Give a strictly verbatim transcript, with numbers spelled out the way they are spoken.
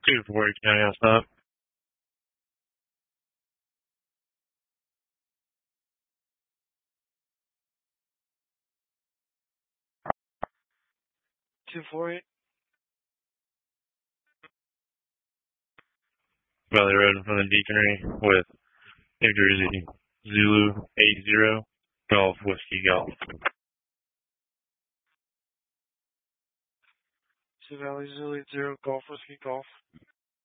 Two four eight County on stop. Two four eight. Valley Road in front of the Deaconry with New Jersey Zulu eight zero Golf Whiskey Golf. Two Valley Zulu zero Golf Whiskey Golf.